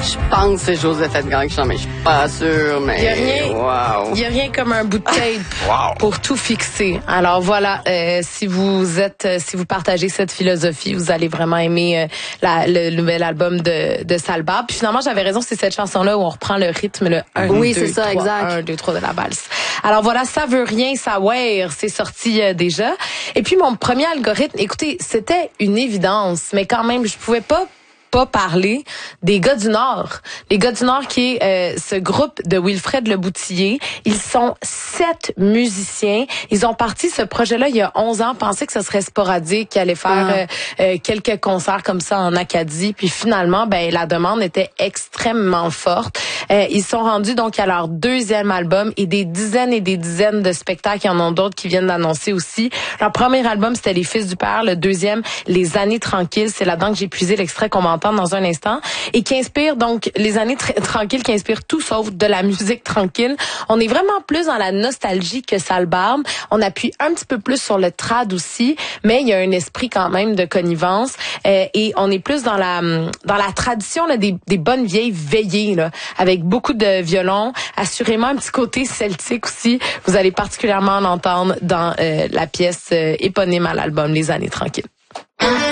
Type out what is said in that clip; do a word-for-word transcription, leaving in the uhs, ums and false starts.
Je pense que c'est Joseph Edgar qui chante, mais je suis pas sûre, mais... Il y a rien, wow. il y a rien comme un bout de tape Wow. pour tout fixer. Alors voilà, euh, si vous êtes, euh, si vous partagez cette philosophie, vous allez vraiment aimer euh, la, le nouvel album de, de Salba. Puis finalement, j'avais raison, c'est cette chanson-là où on reprend le rythme, le un, Oui, deux, c'est ça, trois, exact. un, deux, trois de la valse. Alors voilà, ça veut rien savoir, c'est sorti euh, déjà. Et puis mon premier algorithme, écoutez, c'était une évidence, mais quand même, je pouvais pas pas parler des gars du Nord. Les gars du Nord qui est euh, ce groupe de Wilfred Leboutillier. Ils sont sept musiciens. Ils ont parti ce projet-là il y a onze ans, pensaient que ce serait sporadique, qu'ils allaient faire Ah. euh, euh, quelques concerts comme ça en Acadie. Puis finalement, ben la demande était extrêmement forte. Euh, ils sont rendus donc à leur deuxième album et des dizaines et des dizaines de spectacles. Il y en a d'autres qui viennent d'annoncer aussi. Leur premier album, c'était Les Fils du Père. Le deuxième, Les Années Tranquilles. C'est là-dedans que j'ai puisé l'extrait qu'on va entendre dans un instant et qui inspire donc les années tra- tranquilles, qui inspire tout sauf de la musique tranquille. On est vraiment plus dans la nostalgie que Salbarbe. On appuie un petit peu plus sur le trad aussi, mais il y a un esprit quand même de connivence euh, et on est plus dans la dans la tradition là, des, des bonnes vieilles veillées là, avec beaucoup de violon, assurément un petit côté celtique aussi. Vous allez particulièrement l'entendre dans euh, la pièce euh, éponyme à l'album Les Années Tranquilles.